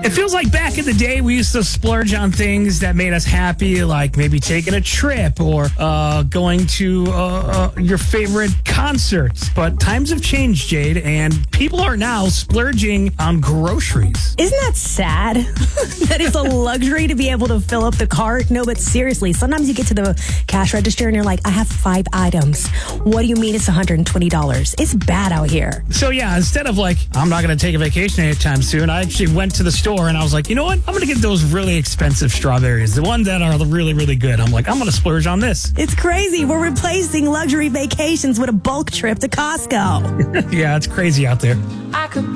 It feels like back in the day, we used to splurge on things that made us happy, like maybe taking a trip or going to your favorite concerts. But times have changed, Jade, and people are now splurging on groceries. Isn't that sad? That it's a luxury to be able to fill up the cart? No, but seriously, sometimes you get to the cash register and you're like, I have 5 items. What do you mean it's $120? It's bad out here. So yeah, instead of like, I'm not going to take a vacation anytime soon, I actually went to the store and I was like, you know what? I'm going to get those really expensive strawberries, the ones that are really, really good. I'm like, I'm going to splurge on this. It's crazy. We're replacing luxury vacations with a bulk trip to Costco. Yeah, it's crazy out there.